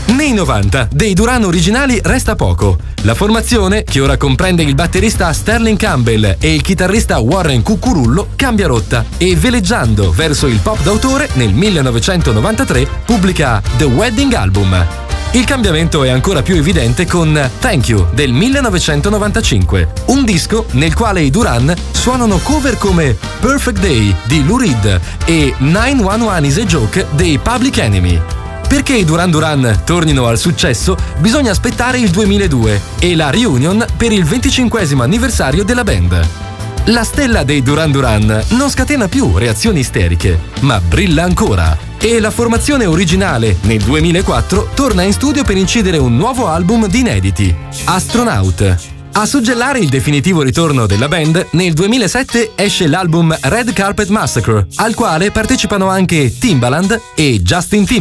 Nei 90, dei Duran originali resta poco. La formazione, che ora comprende il batterista Sterling Campbell e il chitarrista Warren Cucurullo, cambia rotta e, veleggiando verso il pop d'autore, nel 1993 pubblica The Wedding Album. Il cambiamento è ancora più evidente con Thank You del 1995, un disco nel quale i Duran suonano cover come Perfect Day di Lou Reed e 911 is a Joke dei Public Enemy. Perché i Duran Duran tornino al successo, bisogna aspettare il 2002 e la reunion per il 25° anniversario della band. La stella dei Duran Duran non scatena più reazioni isteriche, ma brilla ancora. E la formazione originale, nel 2004, torna in studio per incidere un nuovo album di inediti, Astronaut. A suggellare il definitivo ritorno della band, nel 2007 esce l'album Red Carpet Massacre, al quale partecipano anche Timbaland e Justin Timberlake.